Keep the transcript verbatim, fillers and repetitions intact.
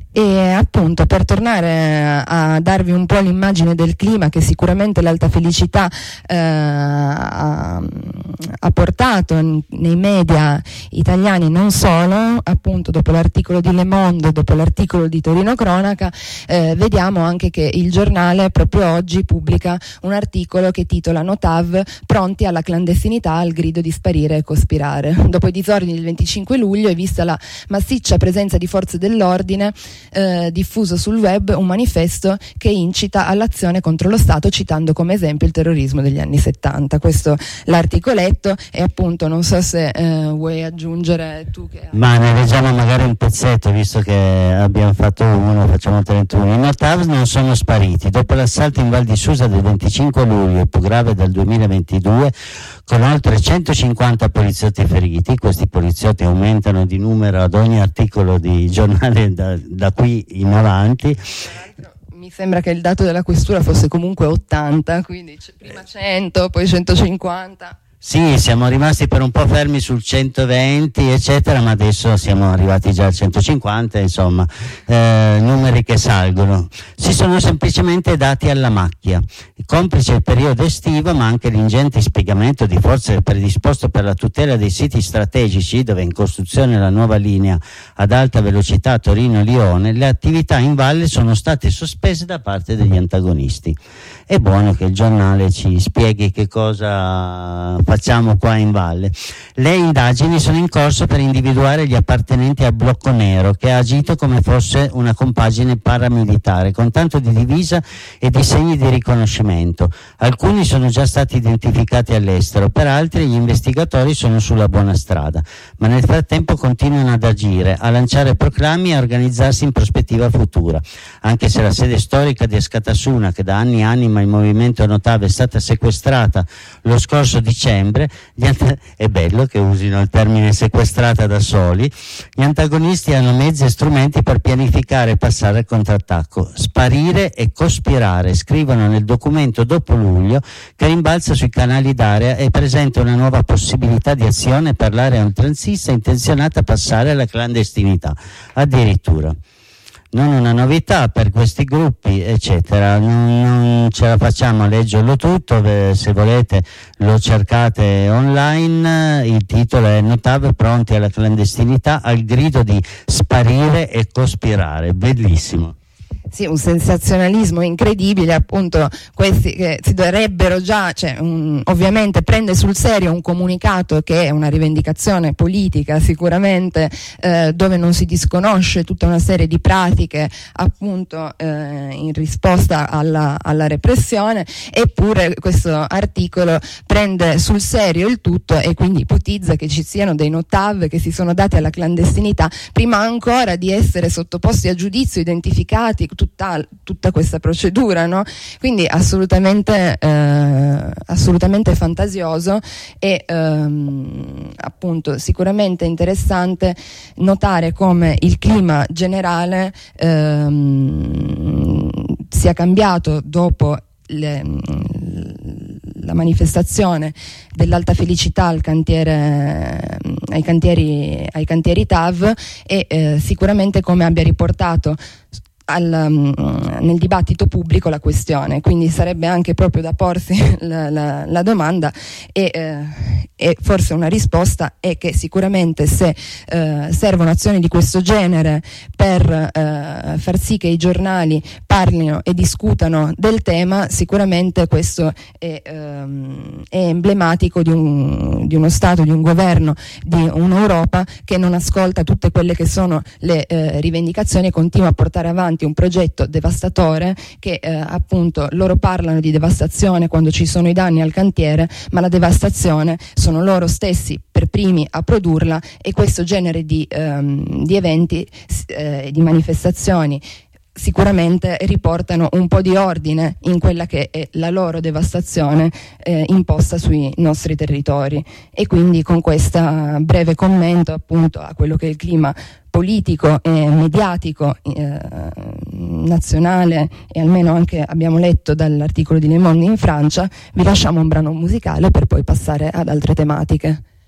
E appunto, per tornare a darvi un po' l'immagine del clima che sicuramente l'Alta Felicità eh, ha, ha portato nei media italiani, non solo, appunto dopo l'articolo di Le Monde, dopo l'articolo di Torino Cronaca, eh, vediamo anche che il giornale proprio oggi pubblica un articolo che titola Notav pronti alla clandestinità al grido di sparire e cospirare. Dopo i disordini del venticinque luglio e vista la massiccia presenza di forze dell'ordine, Eh, diffuso sul web un manifesto che incita all'azione contro lo Stato, citando come esempio il terrorismo degli anni settanta. Questo l'articoletto, e appunto non so se eh, vuoi aggiungere tu che... Ma ne leggiamo magari un pezzetto, visto che abbiamo fatto uno, facciamo trentuno. I Notav non sono spariti. Dopo l'assalto in Val di Susa del venticinque luglio, il più grave del duemilaventidue, con oltre centocinquanta poliziotti feriti, questi poliziotti aumentano di numero ad ogni articolo di giornale da, da qui in avanti. Mi sembra che il dato della questura fosse comunque ottanta, quindi prima cento, poi centocinquanta. Sì, siamo rimasti per un po' fermi sul centoventi eccetera, ma adesso siamo arrivati già al centocinquanta, insomma, eh, numeri che salgono. Si sono semplicemente dati alla macchia, complice il periodo estivo, ma anche l'ingente spiegamento di forze predisposto per la tutela dei siti strategici, dove è in costruzione la nuova linea ad alta velocità Torino-Lione. Le attività in valle sono state sospese da parte degli antagonisti. È buono che il giornale ci spieghi che cosa facciamo qua in valle. Le indagini sono in corso per individuare gli appartenenti al blocco nero, che ha agito come fosse una compagine paramilitare, con tanto di divisa e di segni di riconoscimento. Alcuni sono già stati identificati all'estero, per altri gli investigatori sono sulla buona strada, ma nel frattempo continuano ad agire, a lanciare proclami e a organizzarsi in prospettiva futura. Anche se la sede storica di Askatasuna, che da anni e anni il movimento Notav, è stata sequestrata lo scorso dicembre, gli ant- è bello che usino il termine sequestrata da soli, gli antagonisti hanno mezzi e strumenti per pianificare e passare al contrattacco. Sparire e cospirare, scrivono nel documento dopo luglio, che rimbalza sui canali d'area e presenta una nuova possibilità di azione per l'area oltranzista intenzionata a passare alla clandestinità. Addirittura. Non una novità per questi gruppi, eccetera. Non, non ce la facciamo a leggerlo tutto, se volete lo cercate online. Il titolo è Notav pronti alla clandestinità al grido di sparire e cospirare. Bellissimo. Sì, un sensazionalismo incredibile, appunto, questi che si dovrebbero già, cioè, un, ovviamente prende sul serio un comunicato che è una rivendicazione politica sicuramente, eh, dove non si disconosce tutta una serie di pratiche appunto eh, in risposta alla, alla repressione, eppure questo articolo prende sul serio il tutto e quindi ipotizza che ci siano dei Notav che si sono dati alla clandestinità prima ancora di essere sottoposti a giudizio, identificati, Tutta, tutta questa procedura, no? Quindi assolutamente eh, assolutamente fantasioso e ehm, appunto sicuramente interessante notare come il clima generale ehm, sia cambiato dopo le, la manifestazione dell'Alta Felicità al cantiere, ai cantieri ai cantieri T A V, e eh, sicuramente come abbia riportato Al, nel dibattito pubblico la questione, quindi sarebbe anche proprio da porsi la, la, la domanda e, eh, e forse una risposta è che sicuramente se eh, servono azioni di questo genere per eh, far sì che i giornali parlino e discutano del tema, sicuramente questo è, ehm, è emblematico di, un, di uno Stato, di un governo, di un'Europa che non ascolta tutte quelle che sono le eh, rivendicazioni e continua a portare avanti un progetto devastatore che eh, appunto loro parlano di devastazione quando ci sono i danni al cantiere, ma la devastazione sono loro stessi per primi a produrla, e questo genere di, ehm, di eventi, eh, di manifestazioni sicuramente riportano un po' di ordine in quella che è la loro devastazione eh, imposta sui nostri territori. E quindi con questo breve commento appunto a quello che è il clima politico e mediatico eh, nazionale, e almeno anche abbiamo letto dall'articolo di Le Monde in Francia, vi lasciamo un brano musicale per poi passare ad altre tematiche.